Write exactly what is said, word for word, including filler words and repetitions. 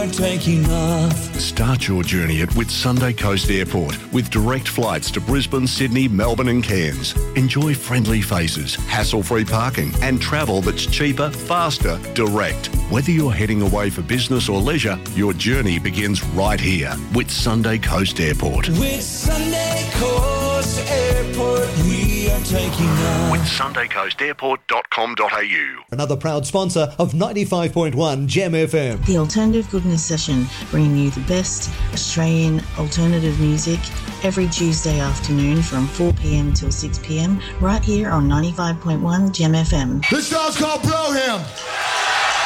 are taking off. Start your journey at Whitsunday Coast Airport with direct flights to Brisbane, Sydney, Melbourne and Cairns. Enjoy friendly faces, hassle-free parking and travel that's cheaper, faster, direct. Whether you're heading away for business or leisure, your journey begins right here. Whitsunday Coast Airport. Whitsunday Coast Airport, we are taking off. Whitsunday Coast Airport dot com dot a u. Another proud sponsor of ninety-five point one Gem F M. The Alternative Goodness Session, bringing you the best Australian alternative music every Tuesday afternoon from four p.m. till six p.m. right here on ninety-five point one Gem F M. This song's called Blow Him.